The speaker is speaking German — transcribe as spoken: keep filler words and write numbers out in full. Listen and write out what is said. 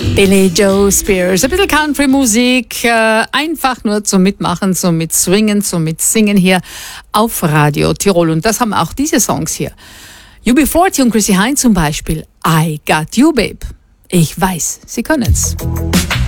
Billy Joe Spears, ein bisschen Country-Musik, äh, einfach nur zum Mitmachen, zum Mitswingen, zum Mitsingen hier auf Radio Tirol. Und das haben auch diese Songs hier. U B vierzig und Chrissy Hynde zum Beispiel, I Got You, Babe. Ich weiß, Sie können's.